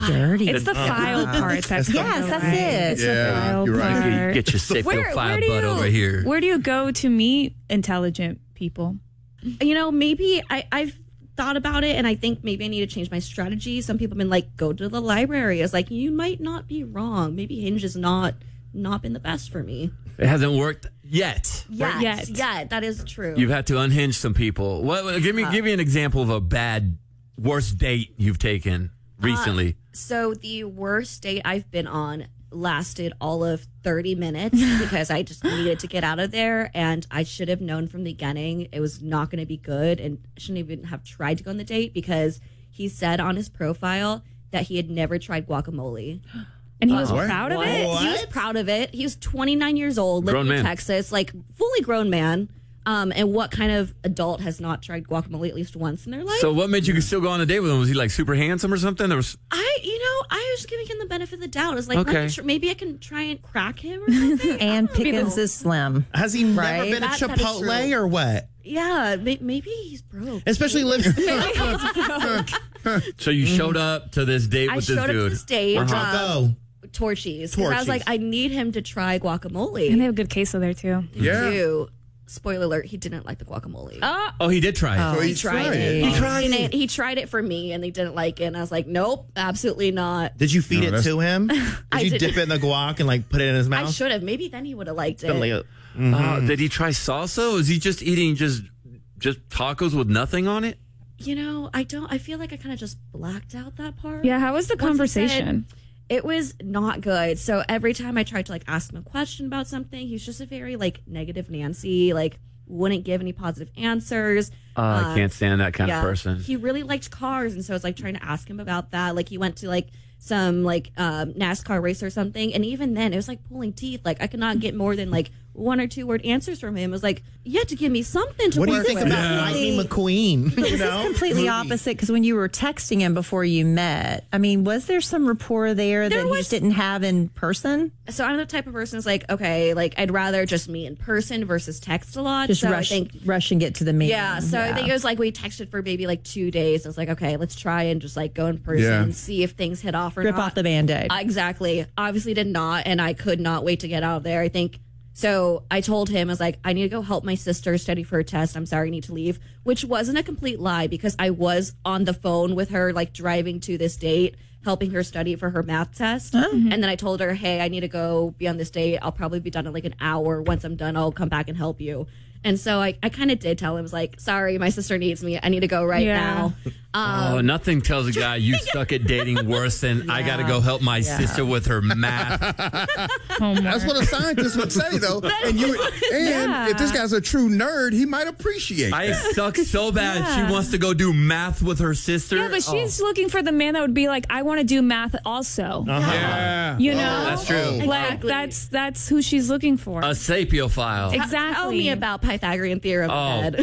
dirty. It's the file part. That's Yes, that's it. It's the file you're right. part. Get your sick little file butt over here. Where do you go to meet intelligent people? Maybe I've thought about it, and I think maybe I need to change my strategy. Some people have been like, go to the library. It's like, you might not be wrong. Maybe Hinge has not been the best for me. It hasn't worked yet. Yet. That is true. You've had to unhinge some people. Give me an example of a worst date you've taken recently. So the worst date I've been on lasted all of 30 minutes because I just needed to get out of there, and I should have known from the beginning it was not going to be good, and I shouldn't even have tried to go on the date because he said on his profile that he had never tried guacamole. And he was proud of it? He was proud of it. He was 29 years old, living in Texas, like fully grown man. And what kind of adult has not tried guacamole at least once in their life? So what made you still go on a date with him? Was he like super handsome or something? I was giving him the benefit of the doubt. I was like, maybe I can try and crack him or something. And Pickens is slim. Has he never been at Chipotle or what? Yeah, maybe he's broke. Especially living. So you showed up to this date with this dude. I showed up to this date. Where'd y'all go? Torchy's. Because I was like, I need him to try guacamole. And they have a good queso there, too. Yeah. Spoiler alert, he didn't like the guacamole. Oh, he did try it. Oh, he tried it. He tried it for me, and they didn't like it. And I was like, nope, absolutely not. Did you feed it to him? Did you dip it in the guac and like put it in his mouth? I should have. Maybe then he would have liked it. Did he try salsa? Was he just eating just tacos with nothing on it? I feel like I kind of just blacked out that part. Yeah, how was the conversation? It was not good. So every time I tried to like ask him a question about something, he was just a very like negative Nancy, like wouldn't give any positive answers. I can't stand that kind of person. He really liked cars, and so I was like trying to ask him about that. Like he went to like some like NASCAR race or something, and even then it was like pulling teeth. Like I could not get more than like 1 or 2 word answers from him. It was like, you have to give me something to work with. What do you think about Lightning McQueen? This is completely opposite, because when you were texting him before you met, I mean, was there some rapport there that he just didn't have in person? So I'm the type of person who's like, okay, like I'd rather just meet in person versus text a lot. Just so rush and get to the meeting. Yeah, so I think it was like we texted for maybe like 2 days. I was like, okay, let's try and just like go in person and see if things hit off or Rip not. off the Band-Aid. Exactly. Obviously did not, and I could not wait to get out of there. I think. So I told him, I was like, I need to go help my sister study for a test. I'm sorry, I need to leave, which wasn't a complete lie because I was on the phone with her, like driving to this date, helping her study for her math test. And then I told her, hey, I need to go be on this date. I'll probably be done in like an hour. Once I'm done, I'll come back and help you. And so I kind of did tell him, I was like, sorry, my sister needs me. I need to go right now. Nothing tells a guy you suck at dating worse than I got to go help my sister with her math. That's what a scientist would say, though. And if this guy's a true nerd, he might appreciate I that. suck so bad. She wants to go do math with her sister. Yeah, but she's looking for the man that would be like, I want to do math also. Yeah. You know? That's true. Like, that's who she's looking for. A sapiophile. Exactly. Tell me about Pythagorean theorem. A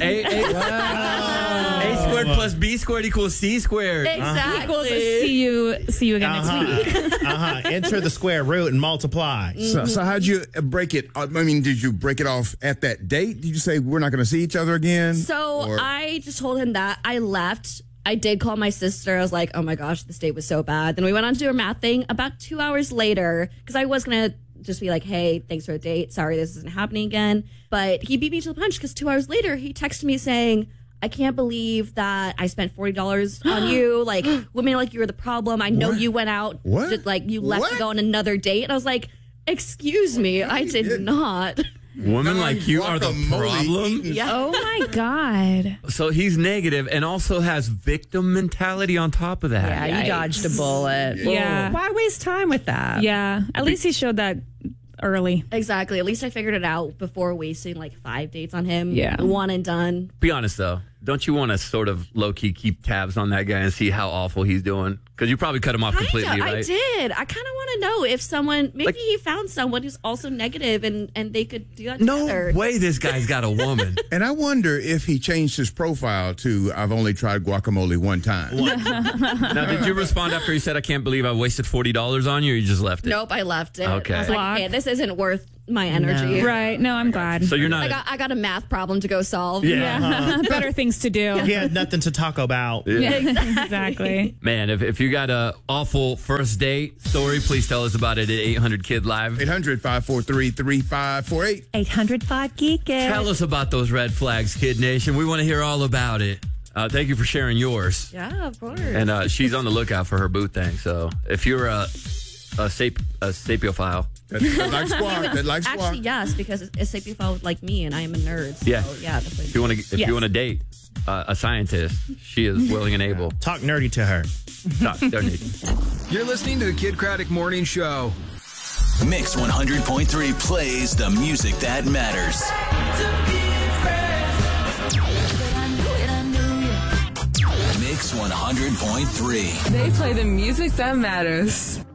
squared plus B squared equals C squared. Exactly. Equals see you again next week. Enter the square root and multiply. So how'd you break it? I mean, did you break it off at that date? Did you say we're not going to see each other again? So I just told him that. I left. I did call my sister. I was like, oh my gosh, this date was so bad. Then we went on to do a math thing about 2 hours later because I was going to just be like, hey, thanks for the date. Sorry, this isn't happening again. But he beat me to the punch because 2 hours later, he texted me saying, I can't believe that I spent $40 on you. Like, women like you were the problem. I know you went out. What? Like, you left to go on another date. And I was like, excuse me, I did not. Women like you are the problem? Yeah. Oh my God. So he's negative and also has victim mentality on top of that. Yeah, you dodged a bullet. Yeah. Why waste time with that? Yeah. At least he showed that early. Exactly. At least I figured it out before wasting like 5 dates on him. Yeah. One and done. Be honest, though. Don't you want to sort of low-key keep tabs on that guy and see how awful he's doing? Because you probably cut him off completely, right? I did. I kind of want to know if someone, maybe he found someone who's also negative and they could do that together. No way this guy's got a woman. And I wonder if he changed his profile to I've only tried guacamole one time. Now, did you respond after he said, I can't believe I wasted $40 on you, or you just left it? Nope, I left it. Okay. I was like, hey, this isn't worth my energy. No. Right. No, I'm glad. So you're not. I got a math problem to go solve. Yeah. Better things to do. He had nothing to talk about. Yeah, exactly. Man, if you got a awful first date story, please tell us about it at 800-KID Live. 800-543-3548. 800-5-GEEK-IT. Tell us about those red flags, Kid Nation. We want to hear all about it. Thank you for sharing yours. Yeah, of course. And she's on the lookout for her boo thing. So if you're a sapiophile. That likes squawk. That likes squawk. Actually, yes, because it's sapiophile like me, and I am a nerd. So, Yeah. yeah. That's If you want to date a scientist, she is willing and able. Talk nerdy to her. Don't need. You're listening to the Kid Craddock Morning Show. Mix 100.3 plays the music that matters. Mix 100.3. They play the music that matters.